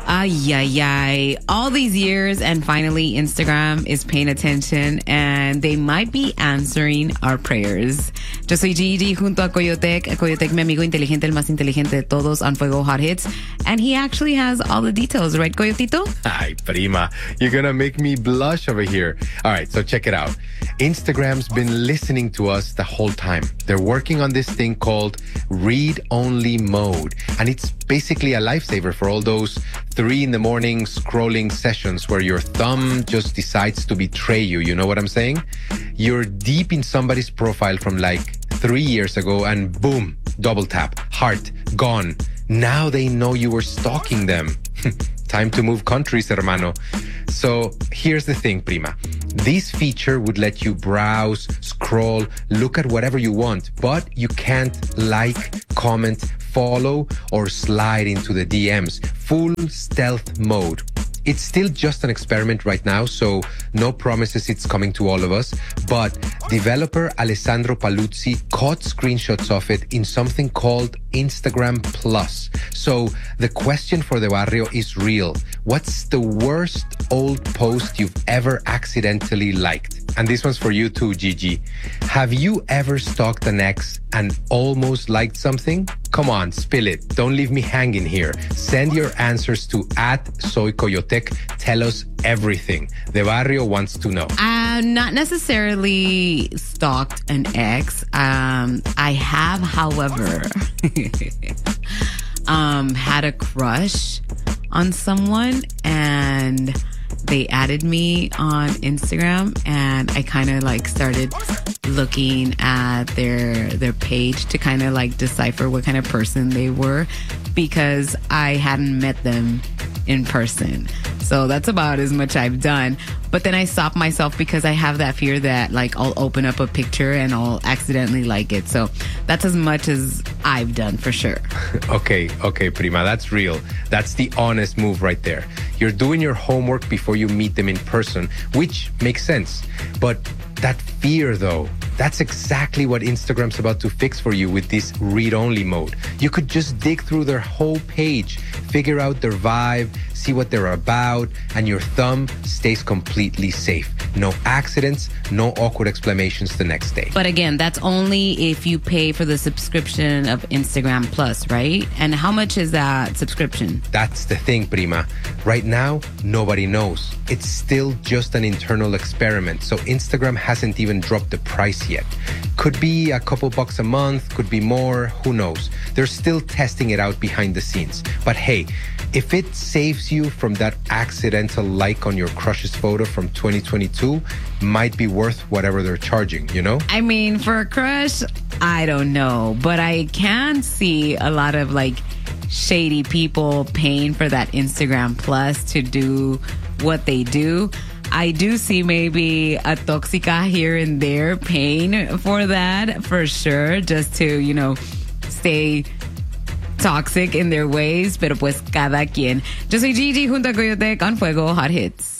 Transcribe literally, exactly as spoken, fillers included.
Ay, ay, ay. All these years, and finally Instagram is paying attention and they might be answering our prayers. Yo soy Gigi junto a Coyotec. Coyotec, mi amigo inteligente, el más inteligente de todos on Fuego Hot Hits. And he actually has all the details, right, Coyotito? Ay, prima. You're gonna make me blush over here. All right, so check it out. Instagram's been listening to us the whole time. They're working on this thing called read-only mode. And it's basically a lifesaver for all those three in the morning scrolling sessions where your thumb just decides to betray you. You know what I'm saying? You're deep in somebody's profile from like three years ago and boom, double tap, heart, gone. Now they know you were stalking them. Time to move countries, hermano. So here's the thing, prima. This feature would let you browse, scroll, look at whatever you want, but you can't like, comment, follow, or slide into the D Ms. Full stealth mode. It's still just an experiment right now, so no promises it's coming to all of us. But developer Alessandro Paluzzi caught screenshots of it in something called Instagram Plus. So the question for the barrio is real. What's the worst old post you've ever accidentally liked? And this one's for you too, Gigi. Have you ever stalked an ex and almost liked something? Come on, spill it. Don't leave me hanging here. Send your answers to at Soy Coyotec. Tell us everything. The barrio wants to know. Uh, not necessarily stalked an ex. Um, I have, however, um, had a crush on someone and they added me on Instagram and I kind of like started looking at their their page to kind of like decipher what kind of person they were because I hadn't met them in person. So that's about as much I've done. But then I stopped myself because I have that fear that like I'll open up a picture and I'll accidentally like it. So that's as much as I've done for sure. Okay, okay, prima. That's real. That's the honest move right there. You're doing your homework before you meet them in person, which makes sense. But that fear, though, that's exactly what Instagram's about to fix for you with this read-only mode. You could just dig through their whole page, figure out their vibe, see what they're about, and your thumb stays completely safe. No accidents, no awkward exclamations the next day. But again, that's only if you pay for the subscription of Instagram Plus, right? And how much is that subscription? That's the thing, prima. Right now, nobody knows. It's still just an internal experiment, so Instagram hasn't even dropped the price yet. Could be a couple bucks a month, could be more, who knows? They're still testing it out behind the scenes. But hey, if it saves you from that accidental like on your crush's photo from twenty twenty-two, might be worth whatever they're charging, you know? I mean, for a crush, I don't know. But I can see a lot of like shady people paying for that Instagram Plus to do what they do. I do see maybe a toxica here and there paying for that for sure, just to, you know, stay toxic in their ways, pero pues cada quien. Yo soy Gigi junto a Coyotec on Fuego Hot Hits.